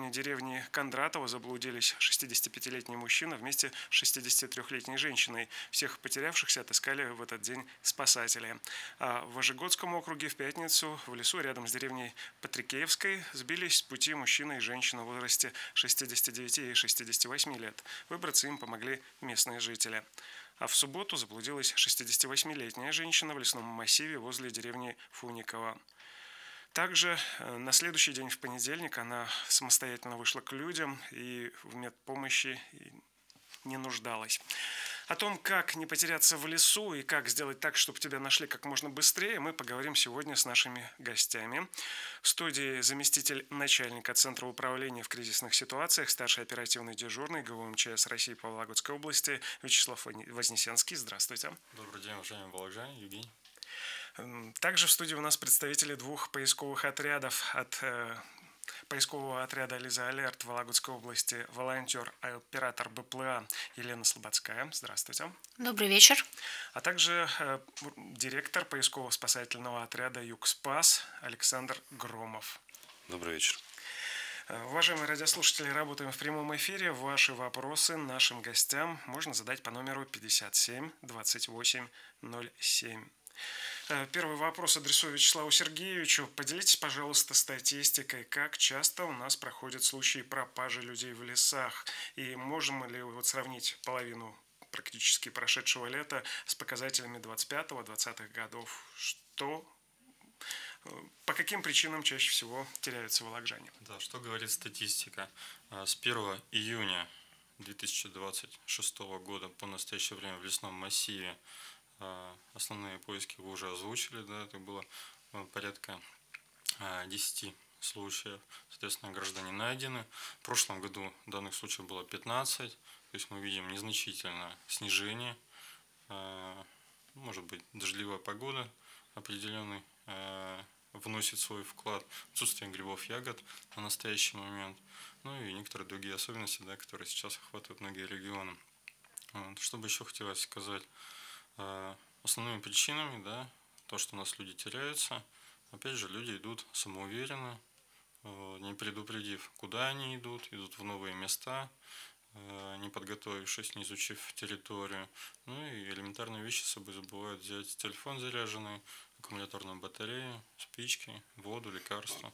районе деревни Кондратово заблудились 65-летний мужчина вместе с 63-летней женщиной. Всех потерявшихся отыскали в этот день спасатели. А в Вожегодском округе в пятницу в лесу рядом с деревней Патрикеевской сбились с пути мужчина и женщина в возрасте 69 и 68 лет. Выбраться им помогли местные жители. А в субботу заблудилась 68-летняя женщина в лесном массиве возле деревни Фуниково. Также на следующий день, в понедельник, она самостоятельно вышла к людям и в медпомощи не нуждалась. О том, как не потеряться в лесу и как сделать так, чтобы тебя нашли как можно быстрее, мы поговорим сегодня с нашими гостями. В студии заместитель начальника Центра управления в кризисных ситуациях, старший оперативный дежурный ГУ МЧС России по Вологодской области Вячеслав Вознесенский. Здравствуйте. Добрый день, уважаемый вологодчане, Евгений. Также в студии у нас представители двух поисковых отрядов от поискового отряда «Лиза Алерт» в Вологодской области, волонтер, оператор БПЛА Елена Слободская. Здравствуйте. Добрый вечер. А также директор поисково-спасательного отряда «Югспас» Александр Громов. Добрый вечер. Уважаемые радиослушатели, работаем в прямом эфире. Ваши вопросы нашим гостям можно задать по номеру 57 28 07. Первый вопрос адресую Вячеславу Сергеевичу. Поделитесь, пожалуйста, статистикой, как часто у нас проходят случаи пропажи людей в лесах. И можем ли сравнить половину практически прошедшего лета с показателями 25-20 годов? По каким причинам чаще всего теряются вологодчане? Да, что говорит статистика? С 1 июня 2026 года по настоящее время в лесном массиве основные поиски вы уже озвучили, да, это было порядка 10 случаев, соответственно, граждане найдены. В прошлом году данных случаев было 15, то есть мы видим незначительное снижение, может быть, дождливая погода определенный вносит свой вклад, отсутствие грибов, ягод на настоящий момент, ну и некоторые другие особенности, да, которые сейчас охватывают многие регионы. Что бы еще хотелось сказать? Основными причинами, да, то, что у нас люди теряются, опять же, люди идут самоуверенно, не предупредив, куда они идут в новые места, не подготовившись, не изучив территорию. Ну и элементарные вещи с собой забывают взять: телефон заряженный, аккумуляторную батарею, спички, воду, лекарства.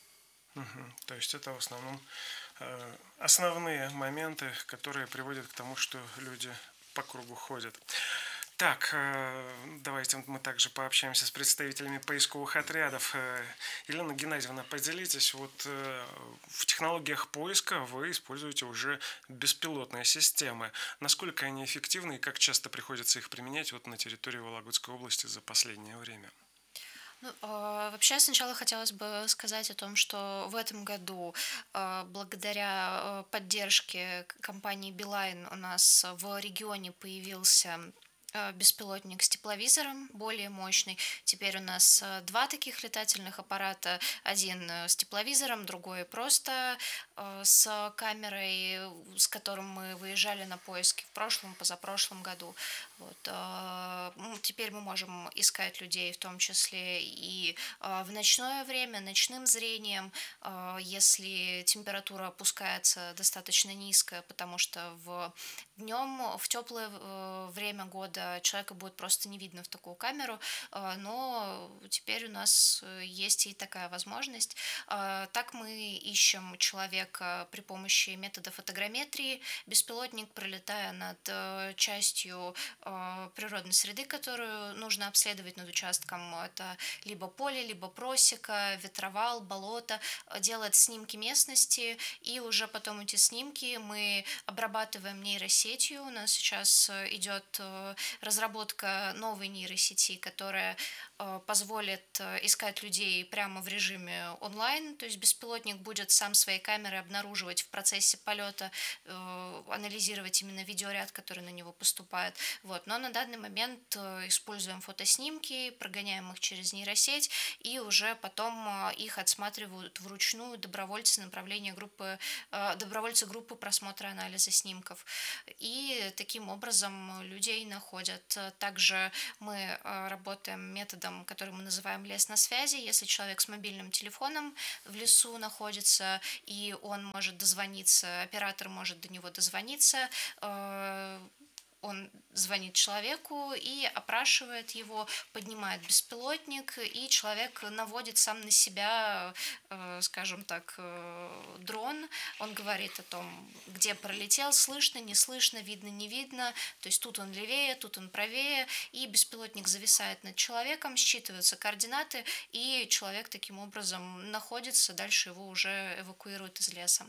То есть это в основном основные моменты, которые приводят к тому, что люди по кругу ходят. Так, давайте мы также пообщаемся с представителями поисковых отрядов. Елена Геннадьевна, поделитесь, в технологиях поиска вы используете уже беспилотные системы. Насколько они эффективны и как часто приходится их применять на территории Вологодской области за последнее время? Вообще, сначала хотелось бы сказать о том, что в этом году, благодаря поддержке компании Билайн, у нас в регионе появился беспилотник с тепловизором, более мощный. Теперь у нас два таких летательных аппарата. Один с тепловизором, другой просто с камерой, с которым мы выезжали на поиски в прошлом, позапрошлом году. Теперь мы можем искать людей, в том числе и в ночное время, ночным зрением, если температура опускается достаточно низкая, потому что днем, в теплое время года человека будет просто не видно в такую камеру, но теперь у нас есть и такая возможность. Так мы ищем человека при помощи метода фотограмметрии. Беспилотник, пролетая над частью природной среды, которую нужно обследовать над участком, это либо поле, либо просека, ветровал, болото, делает снимки местности, и уже потом эти снимки мы обрабатываем нейросетью. У нас сейчас идет разработка новой нейросети, которая позволит искать людей прямо в режиме онлайн, то есть беспилотник будет сам своей камерой обнаруживать в процессе полета, анализировать именно видеоряд, который на него поступает. Но на данный момент используем фотоснимки, прогоняем их через нейросеть, и уже потом их отсматривают вручную добровольцы группы просмотра анализа снимков. И таким образом людей находят. Также мы работаем методом методом, который мы называем лес на связи. Если человек с мобильным телефоном в лесу находится, и он может дозвониться, оператор может до него дозвониться, он звонит человеку и опрашивает его, поднимает беспилотник, и человек наводит сам на себя, скажем так, дрон. Он говорит о том, где пролетел, слышно, не слышно, видно, не видно. То есть тут он левее, тут он правее, и беспилотник зависает над человеком, считываются координаты, и человек таким образом находится, дальше его уже эвакуируют из леса.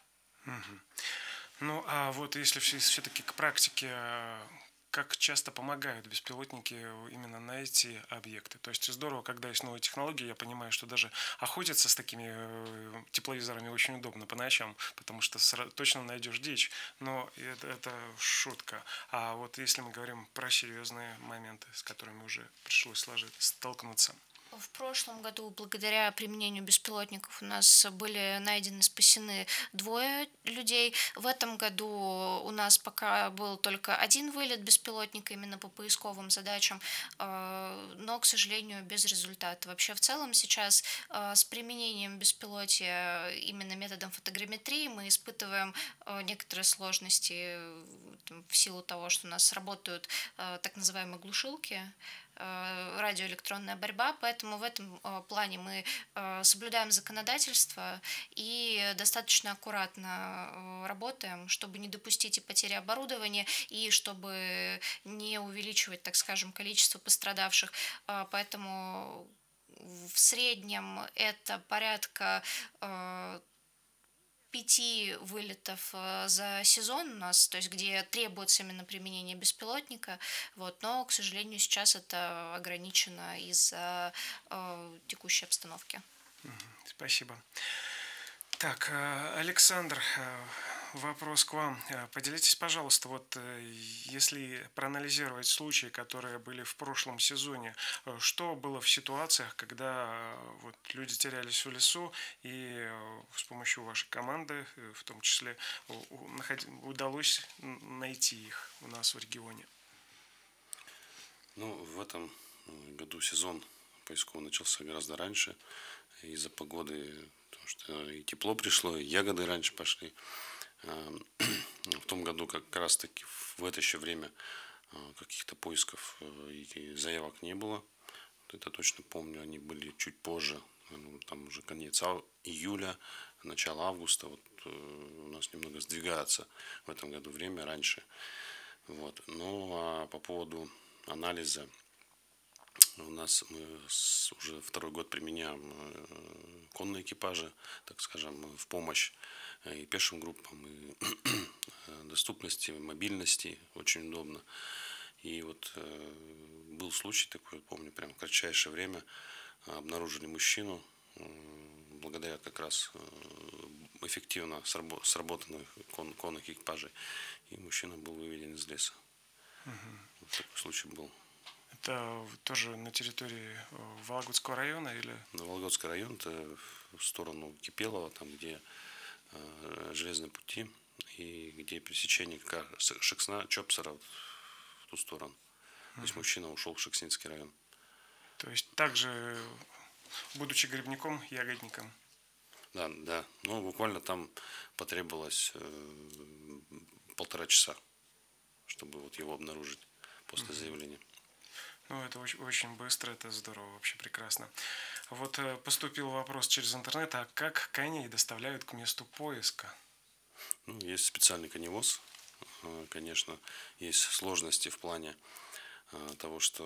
Ну, а вот если все-таки к практике, как часто помогают беспилотники именно на эти объекты? То есть здорово, когда есть новые технологии, я понимаю, что даже охотиться с такими тепловизорами очень удобно по ночам, потому что точно найдешь дичь, но это шутка. А вот если мы говорим про серьезные моменты, с которыми уже пришлось столкнуться. В прошлом году, благодаря применению беспилотников, у нас были найдены, спасены 2 людей. В этом году у нас пока был только 1 вылет беспилотника именно по поисковым задачам, но, к сожалению, без результата. Вообще, в целом, сейчас с применением беспилотия именно методом фотограмметрии мы испытываем некоторые сложности в силу того, что у нас работают так называемые глушилки, радиоэлектронная борьба, поэтому в этом плане мы соблюдаем законодательство и достаточно аккуратно работаем, чтобы не допустить и потери оборудования, и чтобы не увеличивать, так скажем, количество пострадавших. Поэтому в среднем это порядка 5 вылетов за сезон у нас, то есть где требуется именно применение беспилотника, вот, но, к сожалению, сейчас это ограничено из-за текущей обстановки. Спасибо. Так, Александр, вопрос к вам. Поделитесь, пожалуйста, вот если проанализировать случаи, которые были в прошлом сезоне, что было в ситуациях, когда вот люди терялись в лесу, и с помощью вашей команды, в том числе, удалось найти их у нас в регионе? Ну, в этом году сезон поисковый начался гораздо раньше из-за погоды, потому что и тепло пришло, и ягоды раньше пошли. В том году как раз таки в это еще время каких-то поисков и заявок не было. Вот это точно помню, они были чуть позже, там уже конец июля, начало августа. Вот у нас немного сдвигается в этом году время раньше. Вот. Ну а по поводу анализа, у нас мы уже 2-й год применяем конные экипажи, так скажем, в помощь и пешим группам, и доступности, мобильности, очень удобно. И вот был случай такой, помню, прям в кратчайшее время обнаружили мужчину, благодаря как раз эффективно сработанных конных экипажей, и мужчина был выведен из леса. Вот такой случай был. Это тоже на территории Вологодского района или? На Вологодский район, это в сторону Кипелова, там где железные пути и где пересечение Шексна, Чопсера в ту сторону. То есть мужчина ушел в Шексинский район. То есть также, будучи грибником, ягодником. Да, да. Ну, буквально там потребовалось 1,5 часа, чтобы вот его обнаружить после заявления. Ну, это очень, очень быстро, это здорово, вообще прекрасно. Вот поступил вопрос через интернет, а как коней доставляют к месту поиска? Ну, есть специальный коневоз, конечно, есть сложности в плане того, что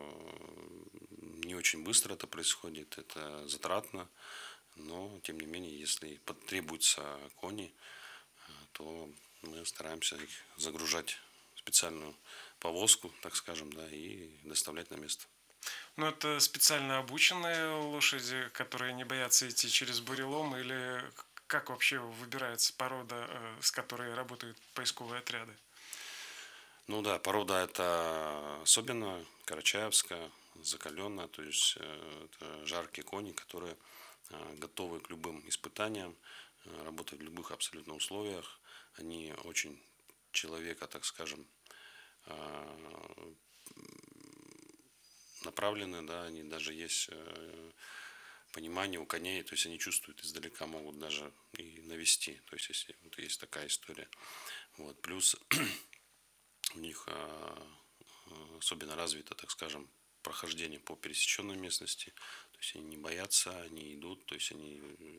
не очень быстро это происходит, это затратно, но, тем не менее, если потребуются кони, то мы стараемся их загружать в специальную повозку, так скажем, да, и доставлять на место. Ну, это специально обученные лошади, которые не боятся идти через бурелом, или как вообще выбирается порода, с которой работают поисковые отряды? Ну да, порода это особенно карачаевская, закаленная, то есть это жаркие кони, которые готовы к любым испытаниям, работают в любых абсолютно условиях. Они очень человека, так скажем, направлены, да, они даже есть понимание у коней, то есть они чувствуют издалека, могут даже и навести, то есть если вот есть такая история. Вот. Плюс у них особенно развито, так скажем, прохождение по пересеченной местности, то есть они не боятся, они идут, то есть они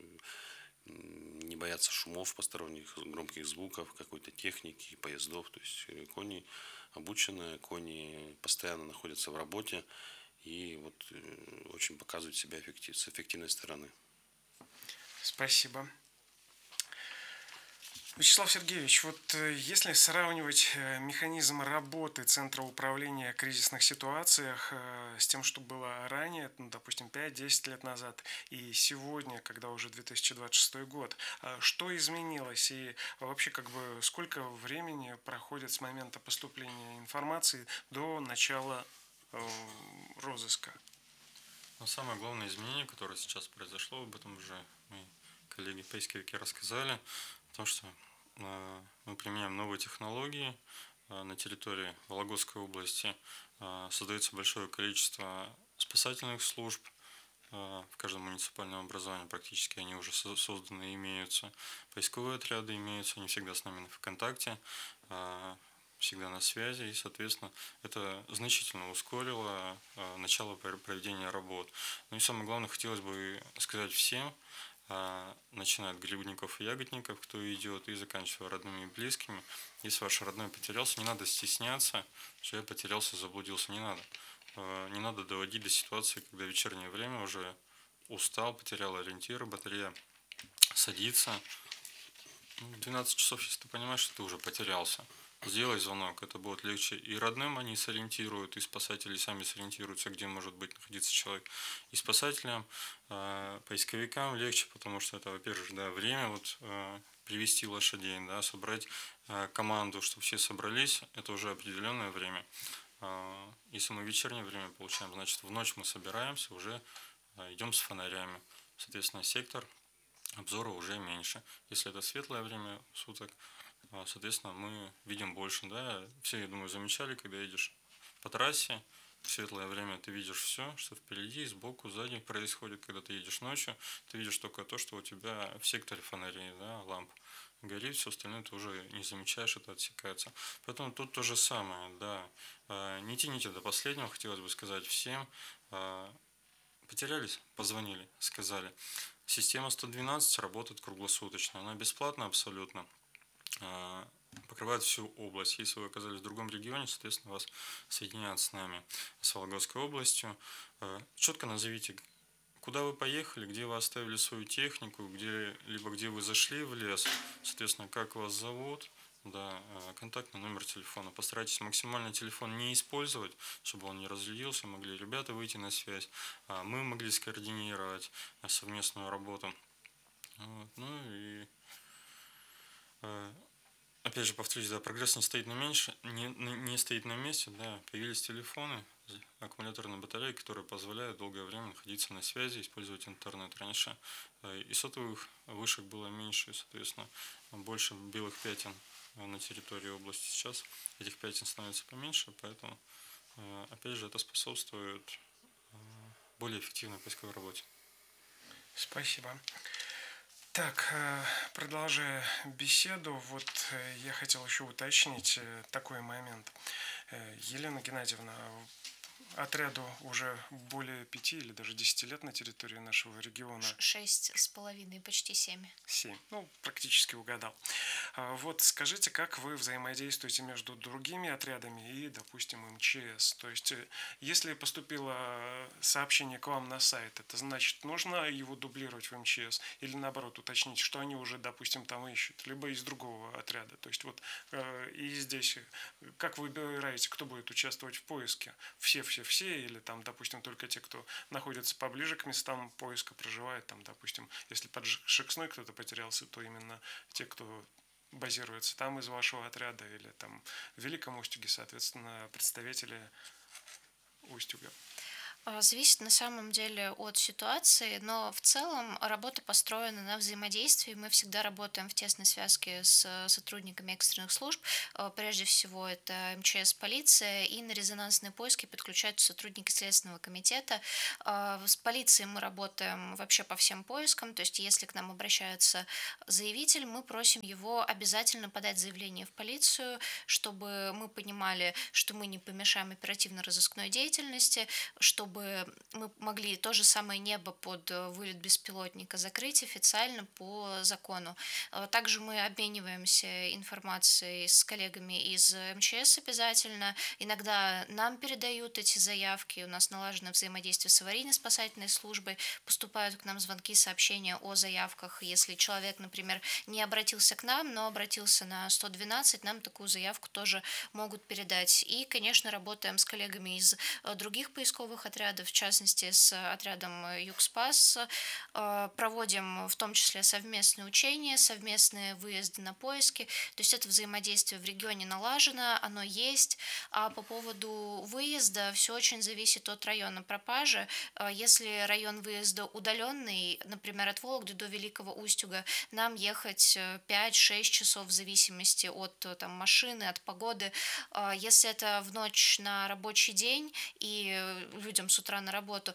не боятся шумов посторонних, громких звуков, какой-то техники, поездов, то есть кони обученные, кони постоянно находятся в работе и вот очень показывают себя с эффективной стороны. Спасибо. Вячеслав Сергеевич, вот если сравнивать механизм работы Центра управления в кризисных ситуациях с тем, что было ранее, ну, допустим, 5-10 лет назад, и сегодня, когда уже 2026 год, что изменилось и вообще как бы сколько времени проходит с момента поступления информации до начала розыска? Но самое главное изменение, которое сейчас произошло, об этом уже мои коллеги-поисковики рассказали, о том, что мы применяем новые технологии на территории Вологодской области. Создается большое количество спасательных служб. В каждом муниципальном образовании практически они уже созданы и имеются. Поисковые отряды имеются, они всегда с нами в контакте, всегда на связи, и, соответственно, это значительно ускорило начало проведения работ. Ну и самое главное, хотелось бы сказать всем, начиная от грибников и ягодников, кто идет, и заканчивая родными и близкими. Если ваш родной потерялся, не надо стесняться, что я потерялся, заблудился, не надо. Не надо доводить до ситуации, когда в вечернее время уже устал, потерял ориентиры, батарея садится. 12 часов, если ты понимаешь, что ты уже потерялся, сделай звонок, это будет легче и родным они сориентируют, и спасатели сами сориентируются, где может быть находиться человек. И спасателям, поисковикам легче, потому что это, во-первых, да, время вот привести лошадей, да, собрать команду, чтобы все собрались, это уже определенное время. Если мы в вечернее время получаем, значит в ночь мы собираемся, уже идем с фонарями. Соответственно, сектор обзора уже меньше. Если это светлое время суток, соответственно, мы видим больше, да. Все, я думаю, замечали, когда едешь по трассе, в светлое время ты видишь все, что впереди, сбоку, сзади происходит. Когда ты едешь ночью, ты видишь только то, что у тебя в секторе фонарей, да, ламп горит, все остальное ты уже не замечаешь, это отсекается. Поэтому тут то же самое, да. Не тяните до последнего, хотелось бы сказать всем. Потерялись, позвонили, сказали. Система 112 работает круглосуточно, она бесплатна абсолютно, покрывает всю область. Если вы оказались в другом регионе, соответственно, вас соединяют с нами, с Вологодской областью. Четко назовите, куда вы поехали, где вы оставили свою технику, либо где вы зашли в лес, соответственно, как вас зовут, да, контактный номер телефона. Постарайтесь максимально телефон не использовать, чтобы он не разрядился, могли ребята выйти на связь, мы могли скоординировать совместную работу. Вот. Ну и опять же повторюсь, да, прогресс не стоит не стоит на месте, да, появились телефоны, аккумуляторные батареи, которые позволяют долгое время находиться на связи, использовать интернет. Раньше и сотовых вышек было меньше, соответственно, больше белых пятен на территории области. Сейчас этих пятен становится поменьше, поэтому, опять же, это способствует более эффективной поисковой работе. Спасибо. Так, продолжая беседу, вот я хотел еще уточнить такой момент. Елена Геннадьевна, отряду уже более 5 или даже 10 лет на территории нашего региона. 6,5, почти 7. 7. Ну, практически угадал. Вот скажите, как вы взаимодействуете между другими отрядами и, допустим, МЧС? То есть, если поступило сообщение к вам на сайт, это значит, нужно его дублировать в МЧС? Или, наоборот, уточнить, что они уже, допустим, там ищут? Либо из другого отряда? То есть, вот и здесь, как вы выбираете, кто будет участвовать в поиске? Все или там, допустим, только те, кто находится поближе к местам поиска, проживает там, допустим, если под Шексной кто-то потерялся, то именно те, кто базируется там из вашего отряда, или там в Великом Устюге, соответственно, представители Устюга. Зависит на самом деле от ситуации, но в целом работа построена на взаимодействии. Мы всегда работаем в тесной связке с сотрудниками экстренных служб. Прежде всего это МЧС, полиция, и на резонансные поиски подключаются сотрудники Следственного комитета. С полицией мы работаем вообще по всем поискам, то есть если к нам обращается заявитель, мы просим его обязательно подать заявление в полицию, чтобы мы понимали, что мы не помешаем оперативно-розыскной деятельности, чтобы мы могли то же самое небо под вылет беспилотника закрыть официально по закону. Также мы обмениваемся информацией с коллегами из МЧС обязательно. Иногда нам передают эти заявки, у нас налажено взаимодействие с аварийно-спасательной службой, поступают к нам звонки, сообщения о заявках. Если человек, например, не обратился к нам, но обратился на 112, нам такую заявку тоже могут передать. И, конечно, работаем с коллегами из других поисковых отрядов, в частности, с отрядом Югспас, проводим в том числе совместные учения, совместные выезды на поиски, то есть это взаимодействие в регионе налажено, оно есть, а по поводу выезда все очень зависит от района пропажи. Если район выезда удаленный, например, от Вологды до Великого Устюга, нам ехать 5-6 часов в зависимости от там, машины, от погоды. Если это в ночь на рабочий день и людям с утра на работу,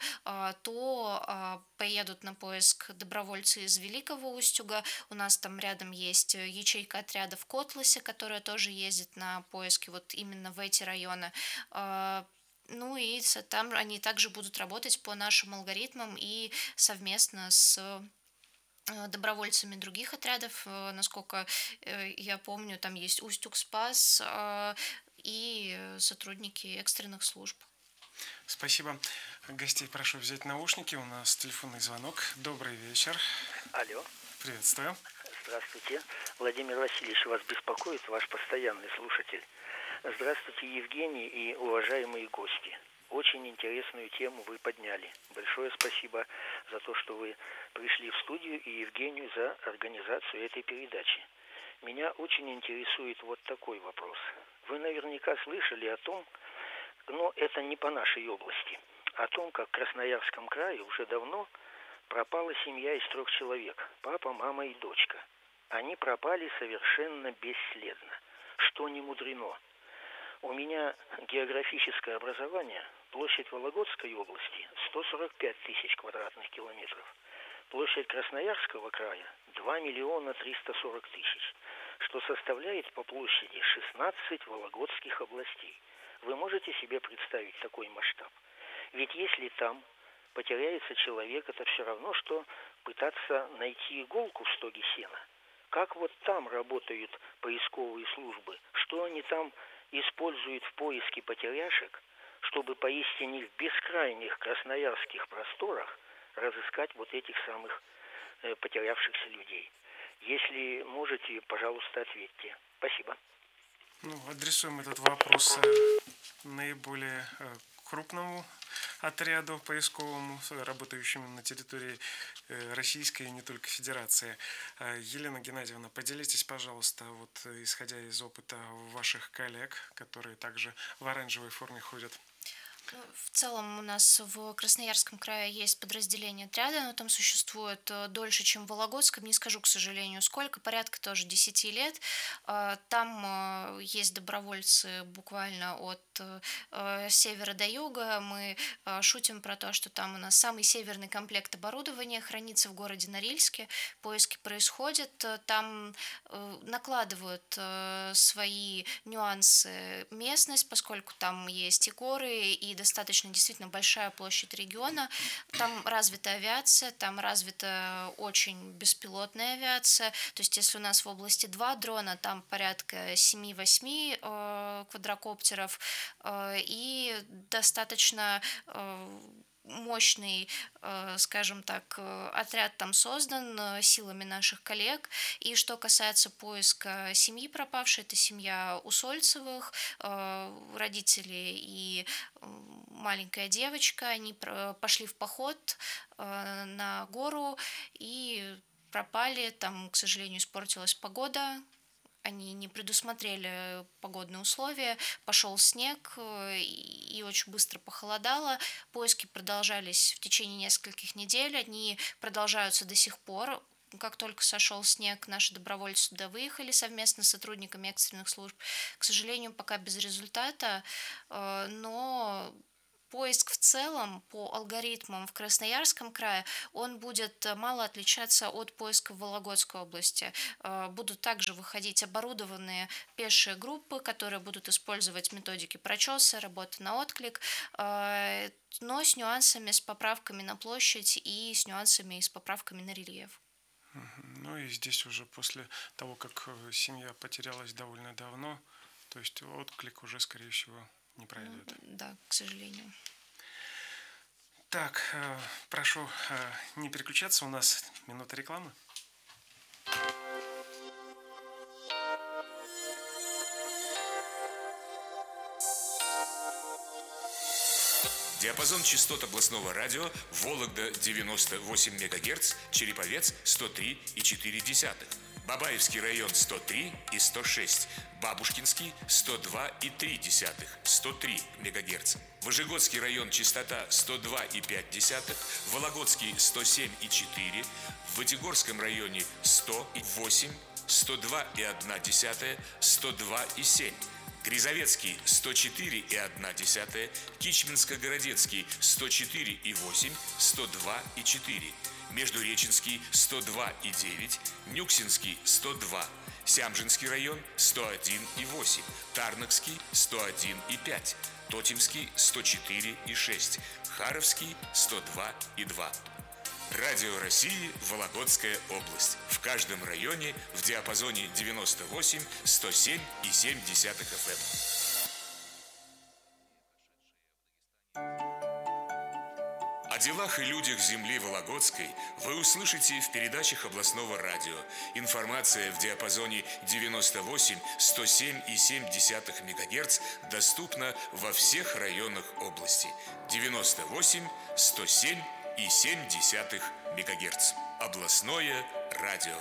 то поедут на поиск добровольцы из Великого Устюга. У нас там рядом есть ячейка отряда в Котласе, которая тоже ездит на поиски вот именно в эти районы. Ну и там они также будут работать по нашим алгоритмам и совместно с добровольцами других отрядов. Насколько я помню, там есть Устюг Спас и сотрудники экстренных служб. Спасибо. Гостей прошу взять наушники. У нас телефонный звонок. Добрый вечер. Алло. Приветствую. Здравствуйте. Владимир Васильевич вас беспокоит, ваш постоянный слушатель. Здравствуйте, Евгений и уважаемые гости. Очень интересную тему вы подняли. Большое спасибо за то, что вы пришли в студию, и Евгению за организацию этой передачи. Меня очень интересует вот такой вопрос. Вы наверняка слышали о том, но это не по нашей области, о том, как в Красноярском крае уже давно пропала семья из 3 человек, папа, мама и дочка. Они пропали совершенно бесследно, что не мудрено. У меня географическое образование, площадь Вологодской области 145 тысяч квадратных километров, площадь Красноярского края 2 миллиона 340 тысяч, что составляет по площади 16 вологодских областей. Вы можете себе представить такой масштаб? Ведь если там потеряется человек, это все равно, что пытаться найти иголку в стоге сена. Как вот там работают поисковые службы? Что они там используют в поиске потеряшек, чтобы поистине в бескрайних красноярских просторах разыскать вот этих самых потерявшихся людей? Если можете, пожалуйста, ответьте. Спасибо. Адресуем этот вопрос наиболее крупному отряду поисковому, работающему на территории Российской и не только Федерации. Елена Геннадьевна, поделитесь, пожалуйста, вот исходя из опыта ваших коллег, которые также в оранжевой форме ходят. В целом у нас в Красноярском крае есть подразделение отряда, но там существует дольше, чем в Вологодском, не скажу, к сожалению, сколько, порядка тоже 10 лет. Там есть добровольцы буквально от севера до юга. Мы шутим про то, что там у нас самый северный комплект оборудования хранится в городе Норильске. Поиски происходят, там накладывают свои нюансы местность, поскольку там есть и горы, и достаточно действительно большая площадь региона. Там развита авиация, там развита очень беспилотная авиация. То есть если у нас в области 2 дрона, там порядка 7-8 квадрокоптеров и достаточно мощный, скажем так, отряд там создан силами наших коллег. И что касается поиска семьи пропавшей, это семья Усольцевых, родители и маленькая девочка. Они пошли в поход на гору и пропали. Там, к сожалению, испортилась погода. они не предусмотрели погодные условия, пошел снег и очень быстро похолодало. Поиски продолжались в течение нескольких недель, они продолжаются до сих пор. Как только сошел снег, наши добровольцы туда выехали совместно с сотрудниками экстренных служб. К сожалению, пока без результата, но поиск в целом по алгоритмам в Красноярском крае, он будет мало отличаться от поиска в Вологодской области. Будут также выходить оборудованные пешие группы, которые будут использовать методики прочеса, работы на отклик, но с нюансами, с поправками на площадь и с нюансами и с поправками на рельеф. Ну и здесь уже после того, как семья потерялась довольно давно, то есть отклик уже, скорее всего, не пройдет. Да, к сожалению. Так, прошу не переключаться, у нас минута рекламы. Диапазон частот областного радио: Вологда 98 МГц, Череповец 103,4, Бабаевский район 103 и 106, Бабушкинский 102,3, 103 МГц, Выжегодский район частота 102,5, Вологодский 107,4, в Вытегорском районе 108, 102,1, 102,7. Грязовецкий 104,1, Кичминско-Городецкий 104,8, 102,4, Междуреченский 102,9, Нюксинский 102, Сямжинский район 101,8, Тарнакский 101,5, Тотемский 104,6, Харовский 102,2. Радио России, Вологодская область. В каждом районе в диапазоне 98, 107 и 7 FM. О делах и людях земли Вологодской вы услышите в передачах областного радио. Информация в диапазоне 98, 107 и 7 МГц доступна во всех районах области. 98, 107 и 7 МГц. Областное радио.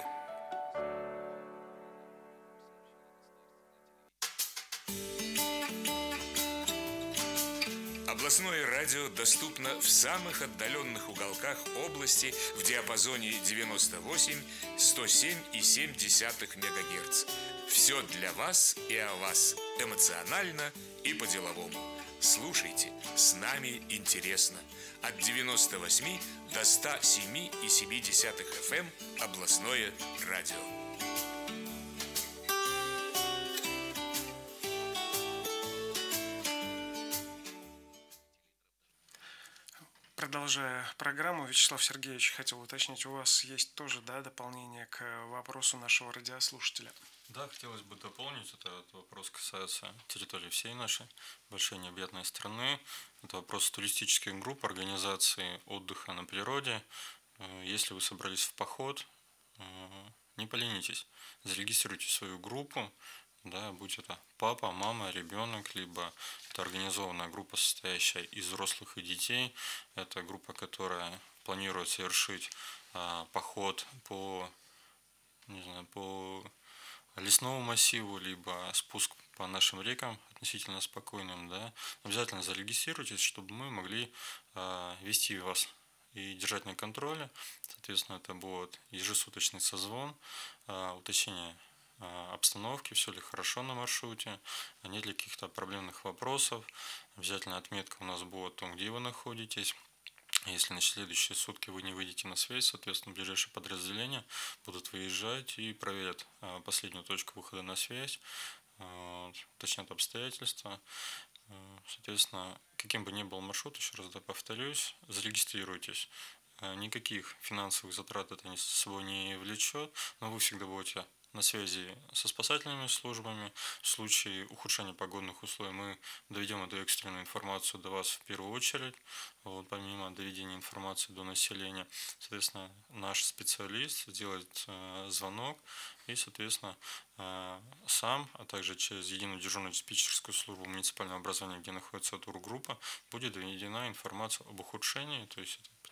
Областное радио доступно в самых отдаленных уголках области в диапазоне 98, 107 и 7 МГц. Все для вас и о вас. Эмоционально и по-деловому. Слушайте, с нами интересно. От 98 до 107,7 FM областное радио. Продолжая программу, Вячеслав Сергеевич хотел уточнить, у вас есть тоже, да, дополнение к вопросу нашего радиослушателя? Да, хотелось бы дополнить, этот вопрос касается территории всей нашей большой необъятной страны. Это вопрос туристических групп, организации отдыха на природе. Если вы собрались в поход, не поленитесь, зарегистрируйте свою группу, да, будь это папа, мама, ребенок, либо это организованная группа, состоящая из взрослых и детей. Это группа, которая планирует совершить поход по лесному массиву, либо спуск по нашим рекам относительно спокойным, да, обязательно зарегистрируйтесь, чтобы мы могли вести вас и держать на контроле. Соответственно, это будет ежесуточный созвон, уточнение обстановки, все ли хорошо на маршруте, нет ли каких-то проблемных вопросов. Обязательно отметка у нас будет о том, где вы находитесь. Если на следующие сутки вы не выйдете на связь, соответственно, ближайшие подразделения будут выезжать и проверят последнюю точку выхода на связь, уточнят обстоятельства. Соответственно, каким бы ни был маршрут, еще раз повторюсь, зарегистрируйтесь. Никаких финансовых затрат это с собой не влечет, но вы всегда будете на связи со спасательными службами. В случае ухудшения погодных условий мы доведем эту экстренную информацию до вас в первую очередь, помимо доведения информации до населения. Соответственно, наш специалист сделает звонок и, соответственно, сам, а также через единую дежурную диспетчерскую службу муниципального образования, где находится тургруппа, будет доведена информация об ухудшении, то есть это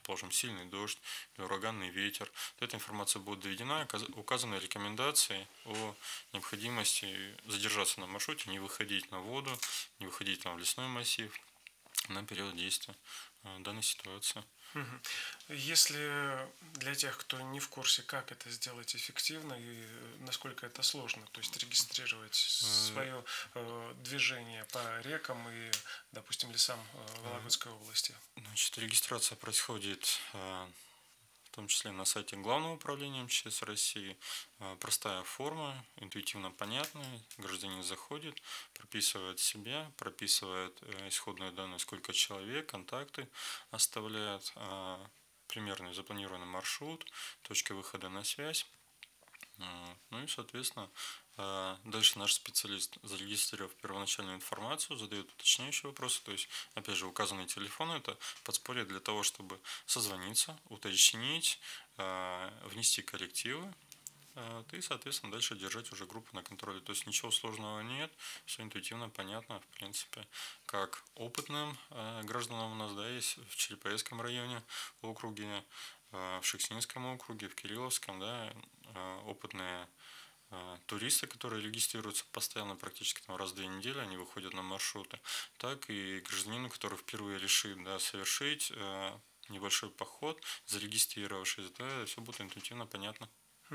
предположим, сильный дождь или ураганный ветер, то эта информация будет доведена, указаны рекомендации о необходимости задержаться на маршруте, не выходить на воду, не выходить там в лесной массив на период действия данной ситуации. Если для тех, кто не в курсе, как это сделать эффективно и насколько это сложно, то есть регистрировать свое движение по рекам и, допустим, лесам Вологодской области. Значит, регистрация происходит в том числе на сайте Главного управления МЧС России. Простая форма, интуитивно понятная. Гражданин заходит, прописывает себя, прописывает исходные данные, сколько человек, контакты оставляет, примерный запланированный маршрут, точка выхода на связь. Ну и, соответственно, дальше наш специалист, зарегистрировав первоначальную информацию, задает уточняющие вопросы. То есть, опять же, указанный телефон – это подспорье для того, чтобы созвониться, уточнить, внести коррективы и, соответственно, дальше держать уже группу на контроле. То есть ничего сложного нет, все интуитивно понятно, в принципе, как опытным гражданам у нас, да, есть в Череповецком районе, округе, в Шексинском округе, в Кирилловском, да, опытные туристы, которые регистрируются постоянно, практически там раз в 2 недели, они выходят на маршруты, так и гражданину, который впервые решит, да, совершить небольшой поход, зарегистрировавшись, да, все будет интуитивно понятно.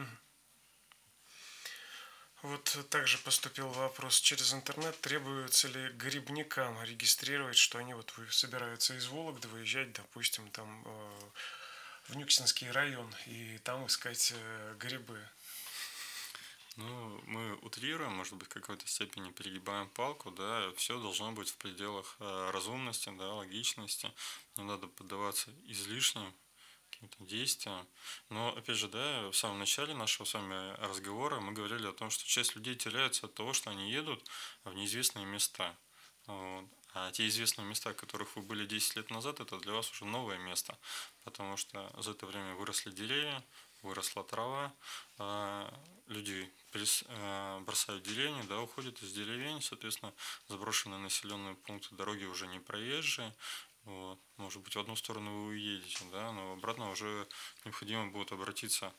Вот также поступил вопрос через интернет, требуется ли грибникам регистрировать, что они вот собираются из Вологды выезжать, допустим, там в Нюксинский район и там искать грибы. Ну, мы утрируем, может быть, в какой-то степени перегибаем палку, да, все должно быть в пределах разумности, да, логичности, не надо поддаваться излишним каким-то действиям. Но, опять же, да, в самом начале нашего с вами разговора мы говорили о том, что часть людей теряется от того, что они едут в неизвестные места. Вот. А те известные места, в которых вы были 10 лет назад, это для вас уже новое место, потому что за это время выросли деревья, выросла трава, люди бросают деревни, да, уходят из деревень, соответственно, заброшенные населенные пункты, дороги уже не проезжие, вот. Может быть, в одну сторону вы уедете, да, но обратно уже необходимо будет обратиться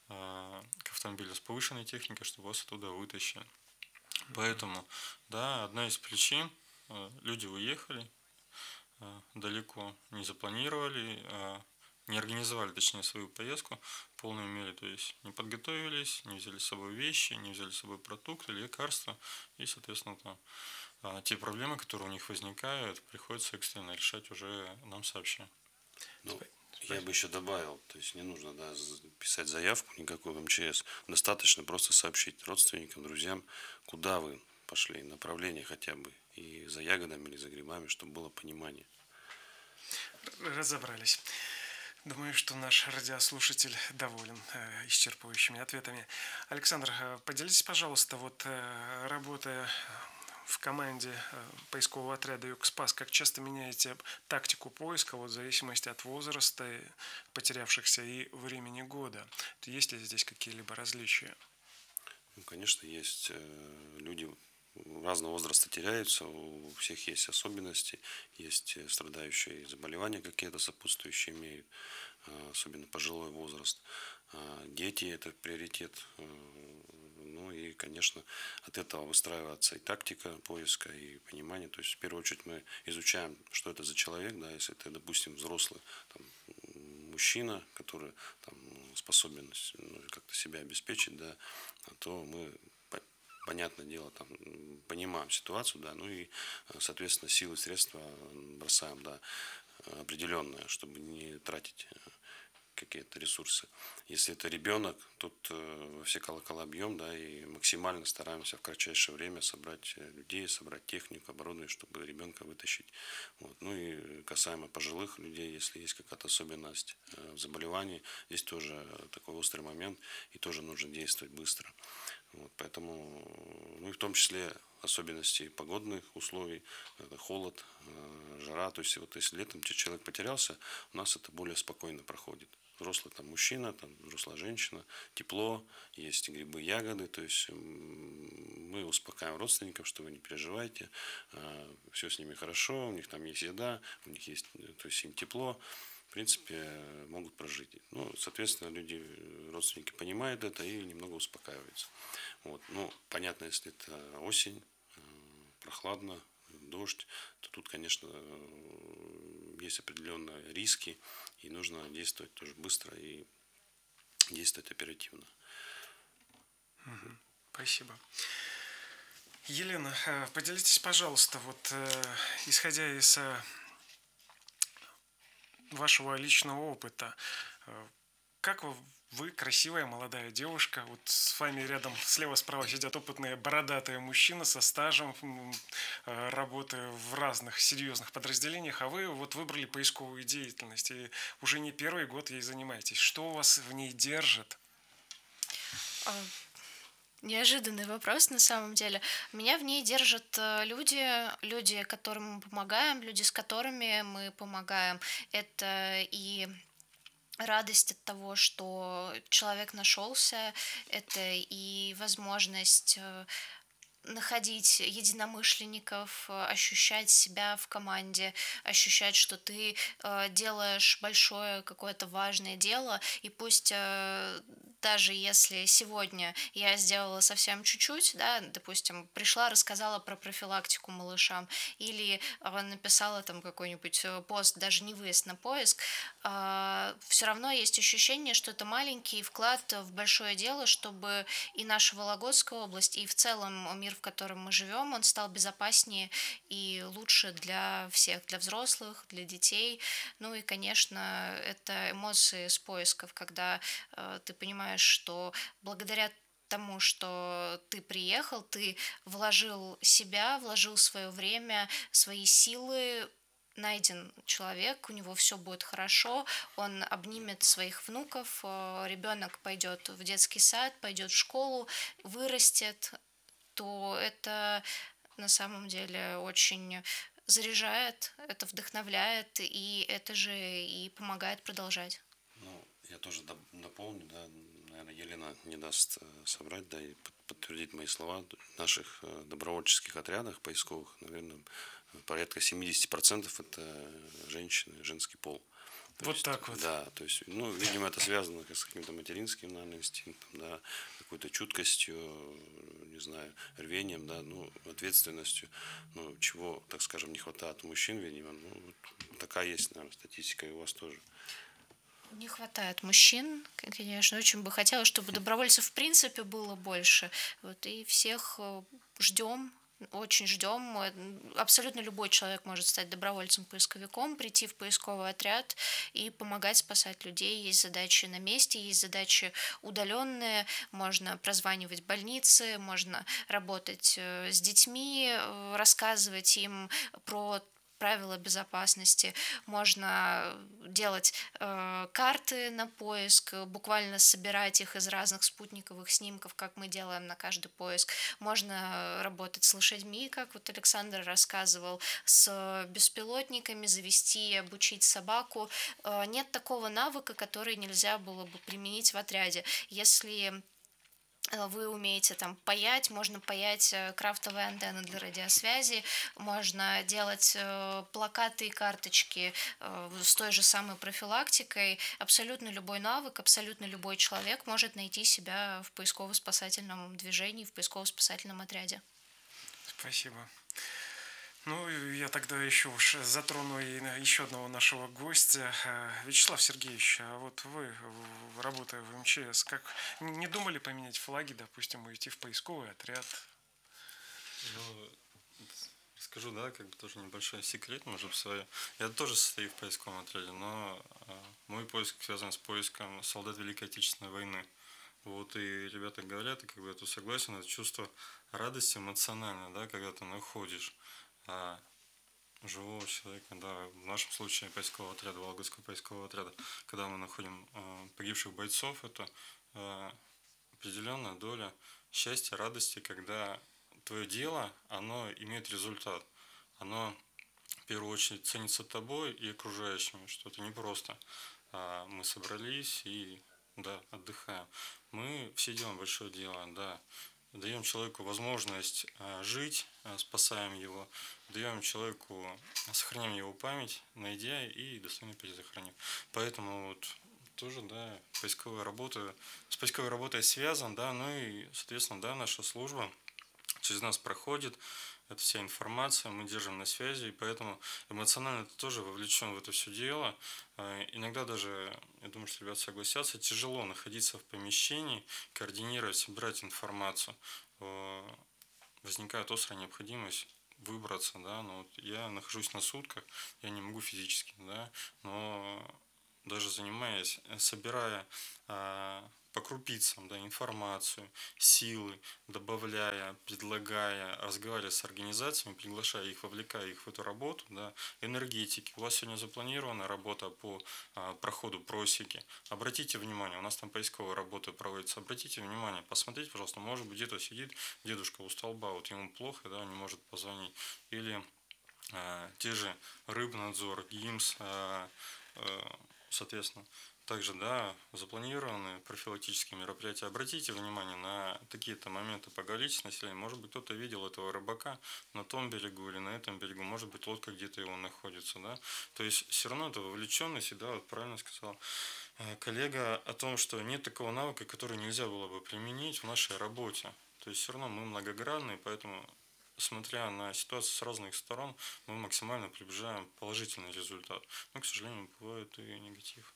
к автомобилю с повышенной техникой, чтобы вас оттуда вытащили. Поэтому, да, одна из причин, люди уехали далеко, не запланировали, не организовали, точнее, свою поездку в полной мере, то есть не подготовились, не взяли с собой вещи, не взяли с собой продукты, лекарства, и, соответственно, там, те проблемы, которые у них возникают, приходится экстренно решать уже нам сообща. Ну, я бы еще добавил, то есть не нужно, да, писать заявку никакую в МЧС, достаточно просто сообщить родственникам, друзьям, куда вы пошли, направление хотя бы, и за ягодами или за грибами, чтобы было понимание. Разобрались. Думаю, что наш радиослушатель доволен исчерпывающими ответами. Александр, поделитесь, пожалуйста, вот работая в команде поискового отряда «Югспас», как часто меняете тактику поиска вот, в зависимости от возраста потерявшихся и времени года? Есть ли здесь какие-либо различия? Ну, конечно, есть люди разного возраста теряются, у всех есть особенности, есть страдающие заболевания какие-то сопутствующие имеют, особенно пожилой возраст. Дети – это приоритет. Ну и, конечно, от этого выстраивается и тактика поиска, и понимание. То есть, в первую очередь, мы изучаем, что это за человек, да, если это, допустим, взрослый там, мужчина, который там, способен как-то себя обеспечить, да, то мы, понятное дело, там, понимаем ситуацию, да, ну и, соответственно, силы, средства бросаем, да, определенные, чтобы не тратить какие-то ресурсы. Если это ребенок, тут во все колокола бьем, да, и максимально стараемся в кратчайшее время собрать людей, собрать технику, оборудование, чтобы ребенка вытащить. Вот. Ну и касаемо пожилых людей, если есть какая-то особенность в заболевании, здесь тоже такой острый момент, и тоже нужно действовать быстро. Вот. Поэтому, ну и в том числе особенности погодных условий, это холод, жара. То есть вот если летом человек потерялся, у нас это более спокойно проходит. Взрослый там мужчина, там взрослая женщина, тепло, есть грибы, ягоды. То есть мы успокаиваем родственников, что вы не переживайте, все с ними хорошо, у них там есть еда, у них есть, то есть им тепло. в принципе, могут прожить. Ну, соответственно, люди, родственники понимают это и немного успокаиваются. Вот. Ну, понятно, если это осень, прохладно, дождь, то тут, конечно, есть определенные риски, и нужно действовать тоже быстро и действовать оперативно. Спасибо. Елена, поделитесь, пожалуйста, вот исходя из вашего личного опыта, как вы, красивая молодая девушка, вот с вами рядом слева-справа сидят опытные бородатые мужчины со стажем работы в разных серьезных подразделениях, а вы вот выбрали поисковую деятельность и уже не первый год ей занимаетесь. Что вас в ней держит? Неожиданный вопрос на самом деле. Меня в ней держат люди, которым мы помогаем, люди, с которыми мы помогаем. Это и радость от того, что человек нашелся, это и возможность находить единомышленников, ощущать себя в команде, ощущать, что ты делаешь большое какое-то важное дело, и пусть даже если сегодня я сделала совсем чуть-чуть, да, допустим, пришла, рассказала про профилактику малышам, или написала там какой-нибудь пост, даже не выезд на поиск, все равно есть ощущение, что это маленький вклад в большое дело, чтобы и наша Вологодская область, и в целом мир, в котором мы живем, он стал безопаснее и лучше для всех, для взрослых, для детей. Ну и, конечно, это эмоции с поисков, когда ты понимаешь, что благодаря тому, что ты приехал, ты вложил себя, вложил свое время, свои силы, найден человек, у него все будет хорошо, он обнимет своих внуков, ребенок пойдет в детский сад, пойдет в школу, вырастет, то это на самом деле очень заряжает, это вдохновляет, и это же и помогает продолжать. Ну, я тоже дополню, да, наверное, Елена не даст соврать, да, и подтвердить мои слова. В наших добровольческих отрядах поисковых, наверное, порядка 70% это женщины, женский пол. Вот есть, так вот. Да, то есть, ну, видимо, это связано с каким-то материнским, наверное, инстинктом, да, какой-то чуткостью, не знаю, рвением, да, ну, ответственностью, ну, чего, так скажем, не хватает у мужчин, видимо, ну, вот такая есть, наверное, статистика и у вас тоже. Не хватает мужчин, конечно, очень бы хотелось, чтобы добровольцев в принципе было больше. Вот, и всех ждем, очень ждем. Абсолютно любой человек может стать добровольцем-поисковиком, прийти в поисковый отряд и помогать спасать людей. Есть задачи на месте, есть задачи удаленные. Можно прозванивать больницы, можно работать с детьми, рассказывать им про правила безопасности, можно делать карты на поиск, буквально собирать их из разных спутниковых снимков, как мы делаем на каждый поиск. Можно работать с лошадьми, как вот Александр рассказывал, с беспилотниками, завести, обучить собаку. Нет такого навыка, который нельзя было бы применить в отряде. Если вы умеете там паять, можно паять крафтовые антенны для радиосвязи, можно делать плакаты и карточки с той же самой профилактикой. Абсолютно любой навык, абсолютно любой человек может найти себя в поисково-спасательном движении, в поисково-спасательном отряде. Спасибо. Ну, я тогда еще уж затрону и еще одного нашего гостя. Вячеслав Сергеевич, а вот вы, работая в МЧС, как не думали поменять флаги, допустим, уйти в поисковый отряд? Ну, расскажу, да, как бы тоже небольшой секрет, может, свой. Я тоже состою в поисковом отряде, но мой поиск связан с поиском солдат Великой Отечественной войны. Вот, и ребята говорят, и как бы я тут согласен, это чувство радости эмоциональное, да, когда ты находишь живого человека, да, в нашем случае поискового отряда, Вологодского поискового отряда, когда мы находим погибших бойцов, это определенная доля счастья, радости, когда твое дело, оно имеет результат, оно в первую очередь ценится тобой и окружающими, что это не просто мы собрались и, да, отдыхаем. Мы все делаем большое дело, да, даем человеку возможность жить, спасаем его, даем человеку, сохраняем его память, найдя и достойно перезахоронив. Поэтому вот тоже, да, с поисковой работой связан, да, ну и, соответственно, да, наша служба через нас проходит, это вся информация, мы держим на связи, и поэтому эмоционально ты тоже вовлечен в это все дело. Иногда даже, я думаю, что ребята согласятся, тяжело находиться в помещении, координировать, собирать информацию. Возникает острая необходимость выбраться, да, но вот я нахожусь на сутках, я не могу физически, да, но даже занимаясь, собирая по крупицам, да, информацию, силы, добавляя, предлагая, разговаривая с организациями, приглашая их, вовлекая их в эту работу, да, энергетики. У вас сегодня запланирована работа по проходу просеки. Обратите внимание, у нас там поисковая работа проводится. Обратите внимание, посмотрите, пожалуйста, может быть, где-то сидит дедушка у столба, вот ему плохо, да, он не может позвонить. Или те же Рыбнадзор, ГИМС, соответственно, также, да, запланированы профилактические мероприятия. Обратите внимание на такие-то моменты, поговорите с населением. Может быть, кто-то видел этого рыбака на том берегу или на этом берегу. Может быть, лодка где-то его находится, да. То есть, все равно это вовлеченность, и, да, вот правильно сказал коллега о том, что нет такого навыка, который нельзя было бы применить в нашей работе. То есть, все равно мы многогранны, поэтому, смотря на ситуацию с разных сторон, мы максимально приближаем положительный результат. Но, к сожалению, бывает и негатив.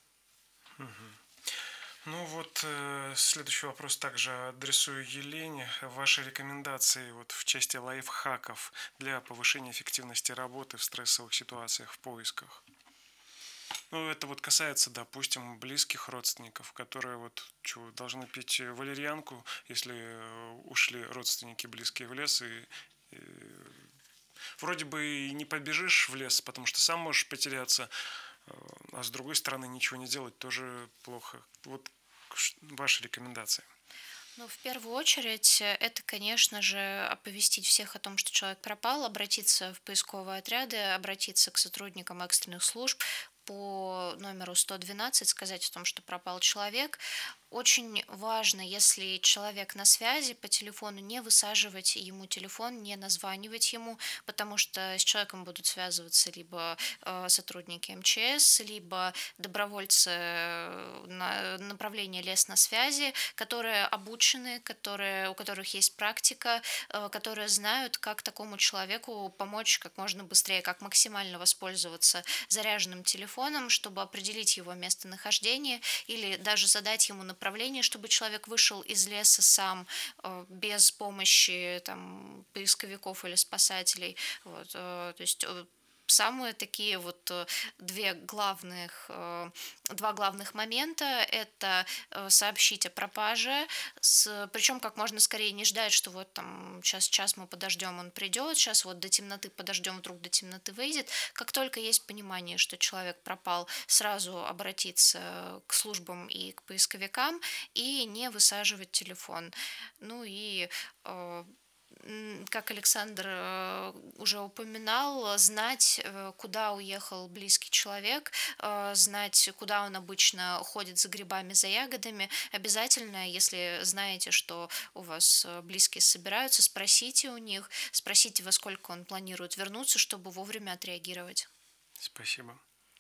Ну вот, следующий вопрос также адресую Елене. Ваши рекомендации вот в части лайфхаков для повышения эффективности работы в стрессовых ситуациях в поисках? Ну, это вот касается, допустим, близких родственников, которые вот должны пить валерьянку, если ушли родственники близкие в лес, и вроде бы и не побежишь в лес, потому что сам можешь потеряться, а с другой стороны ничего не делать тоже плохо. Вот ваши рекомендации. Ну, в первую очередь, это, конечно же, оповестить всех о том, что человек пропал, обратиться в поисковые отряды, обратиться к сотрудникам экстренных служб по номеру 112, сказать о том, что пропал человек. Очень важно, если человек на связи по телефону, не высаживать ему телефон, не названивать ему, потому что с человеком будут связываться либо сотрудники МЧС, либо добровольцы направления лес на связи, которые обучены, у которых есть практика, которые знают, как такому человеку помочь как можно быстрее, как максимально воспользоваться заряженным телефоном, чтобы определить его местонахождение или даже задать ему направление, чтобы человек вышел из леса сам, без помощи там, поисковиков или спасателей. Вот, то есть самые такие вот два главных момента – это сообщить о пропаже, причем как можно скорее, не ждать, что вот там час мы подождем, он придет, сейчас вот до темноты подождем, вдруг до темноты выйдет. Как только есть понимание, что человек пропал, сразу обратиться к службам и к поисковикам и не высаживать телефон. Ну и как Александр уже упоминал, знать, куда уехал близкий человек, знать, куда он обычно ходит за грибами, за ягодами. Обязательно, если знаете, что у вас близкие собираются, спросите у них, спросите, во сколько он планирует вернуться, чтобы вовремя отреагировать. Спасибо.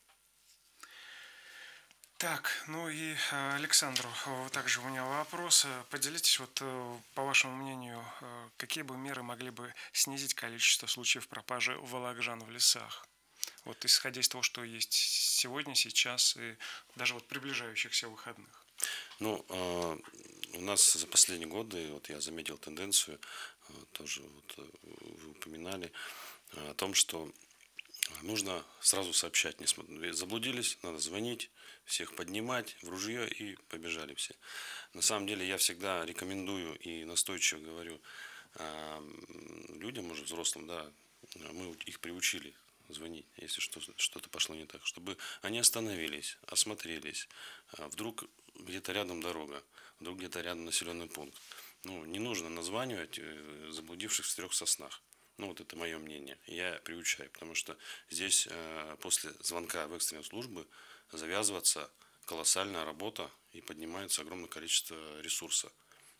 Так, ну и Александру также у меня вопрос. Поделитесь, вот по вашему мнению, какие бы меры могли бы снизить количество случаев пропажи волокжан в лесах? Вот исходя из того, что есть сегодня, сейчас и даже вот приближающихся выходных. Ну, у нас за последние годы, вот я заметил тенденцию, тоже вот вы упоминали, о том, что нужно сразу сообщать, заблудились, надо звонить, всех поднимать в ружье и побежали все. На самом деле я всегда рекомендую и настойчиво говорю людям, уже взрослым, да, мы их приучили звонить, если что-то пошло не так, чтобы они остановились, осмотрелись, вдруг где-то рядом дорога, вдруг где-то рядом населенный пункт. Ну, не нужно названивать заблудивших в 3 соснах. Ну, вот это мое мнение. Я приучаю, потому что здесь после звонка в экстренные службы завязывается колоссальная работа и поднимается огромное количество ресурса.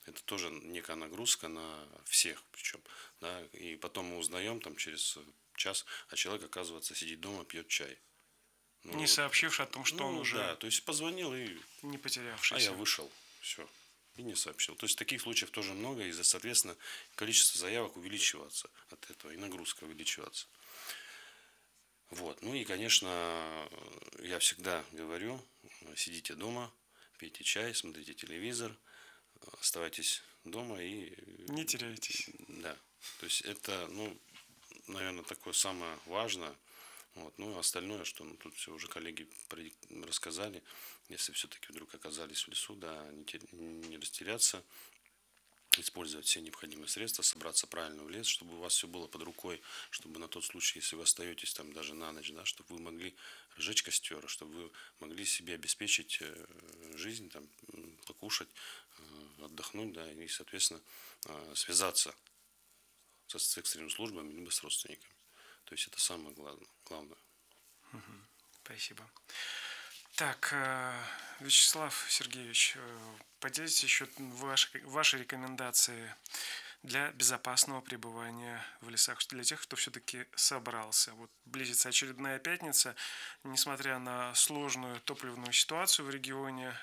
Это тоже некая нагрузка на всех причем, да, и потом мы узнаем там через час, а человек, оказывается, сидит дома, пьет чай. Ну, Не сообщивший о том, что он уже да, то есть позвонил и не а потерявшийся. я вышел, все, и не сообщил. То есть таких случаев тоже много, и, соответственно, количество заявок увеличиваться от этого, и нагрузка увеличиваться. Вот, ну и, конечно, я всегда говорю, сидите дома, пейте чай, смотрите телевизор, оставайтесь дома и... Не теряйтесь. Да, то есть это, ну, наверное, такое самое важное. Вот. Ну, остальное, что тут все уже коллеги рассказали, если все-таки вдруг оказались в лесу, да, не растеряться, использовать все необходимые средства, собраться правильно в лес, чтобы у вас все было под рукой, чтобы на тот случай, если вы остаетесь там даже на ночь, да, чтобы вы могли разжечь костер, чтобы вы могли себе обеспечить жизнь, там, покушать, отдохнуть, да, и, соответственно, связаться с экстренными службами либо с родственниками. То есть это самое главное. Спасибо. Так, Вячеслав Сергеевич, поделитесь еще ваши рекомендации для безопасного пребывания в лесах, для тех, кто все-таки собрался. Вот близится очередная пятница, несмотря на сложную топливную ситуацию в регионе,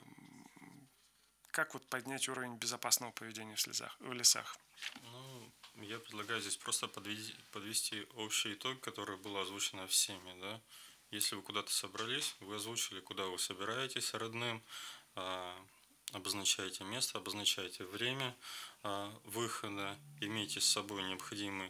как вот поднять уровень безопасного поведения в лесах? Ну, я предлагаю здесь просто подвести общий итог, который был озвучен всеми, да. Если вы куда-то собрались, вы озвучили, куда вы собираетесь родным, обозначаете место, обозначаете время выхода, имейте с собой необходимый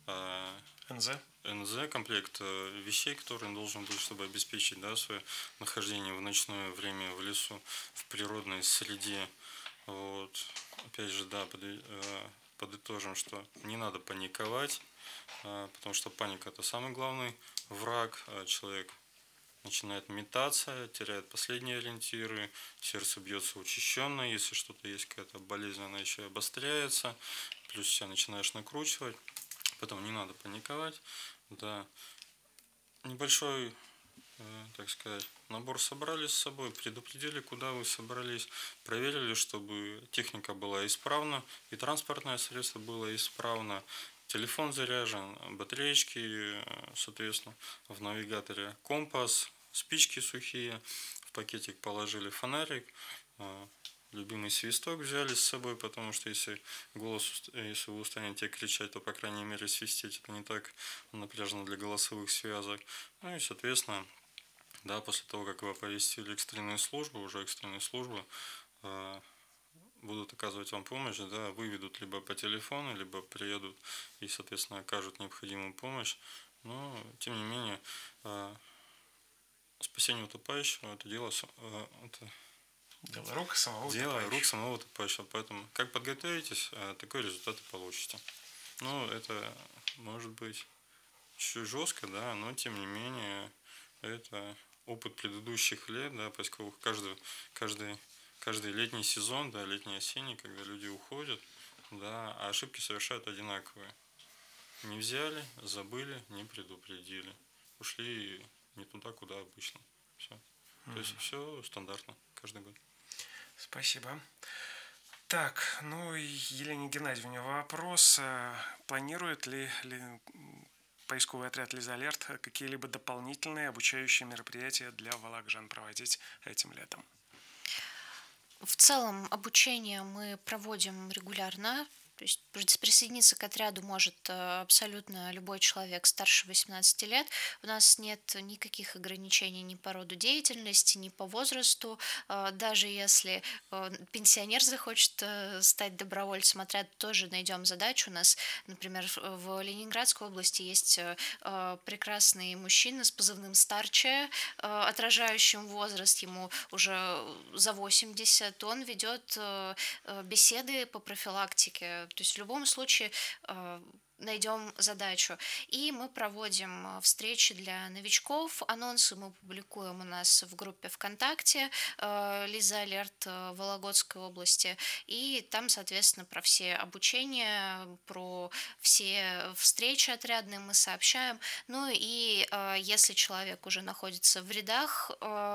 НЗ, комплект вещей, который должен быть, чтобы обеспечить, да, свое нахождение в ночное время в лесу, в природной среде. Вот. Опять же, да, подытожим, что не надо паниковать, потому что паника – это самый главный враг. Человек начинает метаться, теряет последние ориентиры, сердце бьется учащенно, если что-то есть, какая-то болезнь, она еще и обостряется, плюс себя начинаешь накручивать, поэтому не надо паниковать. Да. Небольшой, так сказать, набор собрали с собой, предупредили, куда вы собрались, проверили, чтобы техника была исправна и транспортное средство было исправно, телефон заряжен, батареечки, соответственно, в навигаторе компас, спички сухие, в пакетик положили фонарик, любимый свисток взяли с собой, потому что если если вы устанете кричать, то, по крайней мере, свистеть это не так напряжно для голосовых связок. Ну и, соответственно, да, после того, как вы оповестили экстренные службы, уже экстренные службы будут оказывать вам помощь, да, выведут либо по телефону, либо приедут и, соответственно, окажут необходимую помощь. Но, тем не менее, спасение утопающего – это дело рук самого утопающего. Поэтому, как подготовитесь, такой результат и получите. Ну, это может быть чуть жестко, да, но, тем не менее, это опыт предыдущих лет, да, поскольку каждый летний сезон, да, летний-осенний, когда люди уходят, да, а ошибки совершают одинаковые. Не взяли, забыли, не предупредили. Ушли не туда, куда обычно. Все. То есть все стандартно каждый год. Спасибо. Так, ну и Елене Геннадьевне вопрос. Планирует ли поисковый отряд «Лизалерт» какие-либо дополнительные обучающие мероприятия для волокжан проводить этим летом? В целом обучение мы проводим регулярно. То есть присоединиться к отряду может абсолютно любой человек старше 18 лет. У нас нет никаких ограничений ни по роду деятельности, ни по возрасту. Даже если пенсионер захочет стать добровольцем, отряд тоже найдем задачу. У нас, например, в Ленинградской области есть прекрасный мужчина с позывным «Старче», отражающим возраст, ему уже за 80. Он ведет беседы по профилактике. То есть в любом случае найдем задачу. И мы проводим встречи для новичков. Анонсы мы публикуем у нас в группе ВКонтакте «Лиза Алерт» Вологодской области. И там, соответственно, про все обучения, про все встречи отрядные мы сообщаем. Ну и если человек уже находится в рядах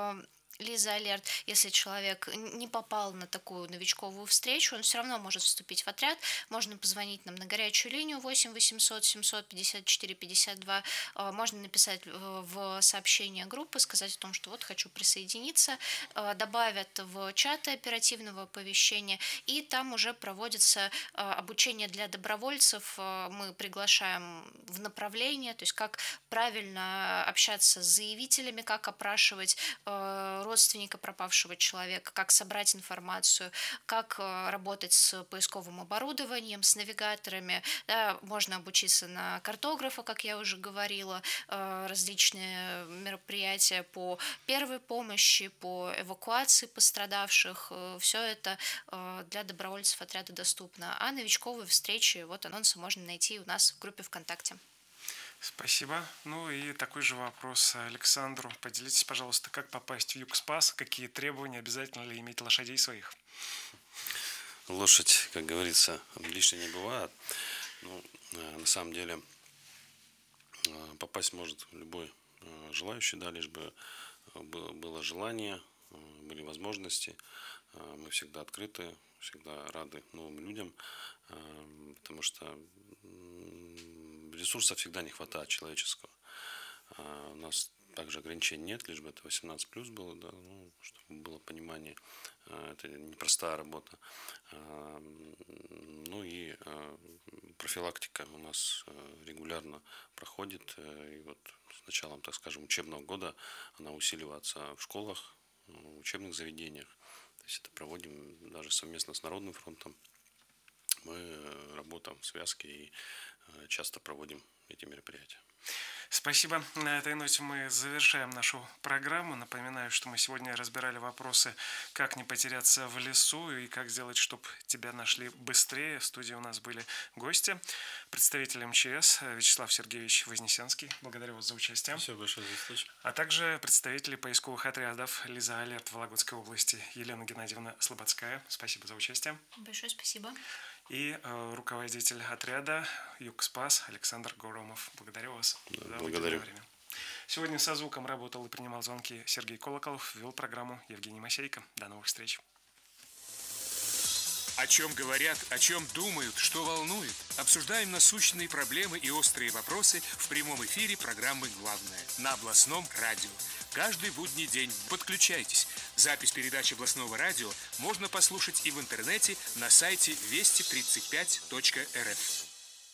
Лиза Алерт, если человек не попал на такую новичковую встречу, он все равно может вступить в отряд. Можно позвонить нам на горячую линию 8 800 754 52. Можно написать в сообщение группы, сказать о том, что вот хочу присоединиться. Добавят в чаты оперативного оповещения, и там уже проводится обучение для добровольцев. Мы приглашаем в направление, то есть как правильно общаться с заявителями, как опрашивать родственника пропавшего человека, как собрать информацию, как работать с поисковым оборудованием, с навигаторами. Да, можно обучиться на картографа, как я уже говорила, различные мероприятия по первой помощи, по эвакуации пострадавших. Все это для добровольцев отряда доступно. А новичковые встречи, вот анонсы можно найти у нас в группе ВКонтакте. Спасибо. Ну и такой же вопрос Александру. Поделитесь, пожалуйста, как попасть в Югспас, какие требования, обязательно ли иметь лошадей своих? Лошадь, как говорится, лишней не бывает. Ну, на самом деле попасть может любой желающий, да, лишь бы было желание, были возможности. Мы всегда открыты, всегда рады новым людям, потому что ресурсов всегда не хватает человеческого. У нас также ограничений нет, лишь бы это 18+ было, да, ну, чтобы было понимание. Это непростая работа. Ну и профилактика у нас регулярно проходит. И вот с началом, так скажем, учебного года она усиливается в школах, в учебных заведениях. То есть это проводим даже совместно с Народным фронтом. Мы работаем в связке и часто проводим эти мероприятия. Спасибо. На этой ноте мы завершаем нашу программу. Напоминаю, что мы сегодня разбирали вопросы, как не потеряться в лесу и как сделать, чтобы тебя нашли быстрее. В студии у нас были гости, представитель МЧС Вячеслав Сергеевич Вознесенский. Благодарю вас за участие. Спасибо большое за встречу. А также представители поисковых отрядов Лиза Алерт в Вологодской области Елена Геннадьевна Слободская. Спасибо за участие. Большое спасибо. И руководитель отряда Югспас Александр Горомов. Благодарю вас за выделенное время. Сегодня со звуком работал и принимал звонки Сергей Колоколов, вел программу Евгений Масейко. До новых встреч. О чем говорят, о чем думают, что волнует. Обсуждаем насущные проблемы и острые вопросы в прямом эфире программы «Главное» на областном радио. Каждый будний день подключайтесь. Запись передачи областного радио можно послушать и в интернете на сайте вести35.рф.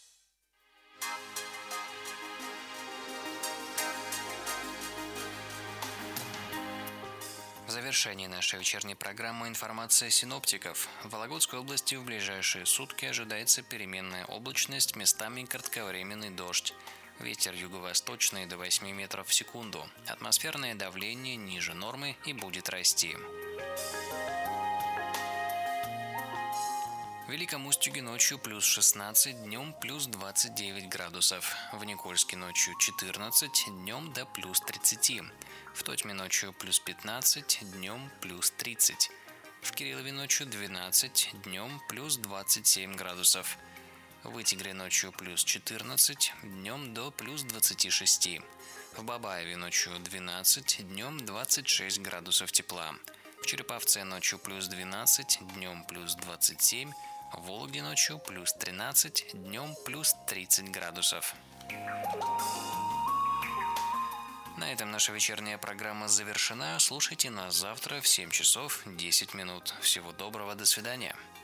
В завершении нашей вечерней программы информация синоптиков. В Вологодской области в ближайшие сутки ожидается переменная облачность, местами кратковременный дождь. Ветер юго-восточный до 8 метров в секунду. Атмосферное давление ниже нормы и будет расти. В Великом Устюге ночью плюс 16, днем плюс 29 градусов. В Никольске ночью 14, днем до плюс 30. В Тотьме ночью плюс 15, днем плюс 30. В Кириллове ночью 12, днем плюс 27 градусов. В Вытегре ночью плюс 14, днем до плюс 26. В Бабаеве ночью 12, днем 26 градусов тепла. В Череповце ночью плюс 12, днем плюс 27. В Вологде ночью плюс 13, днем плюс 30 градусов. На этом наша вечерняя программа завершена. Слушайте нас завтра в 7 часов 10 минут. Всего доброго, до свидания.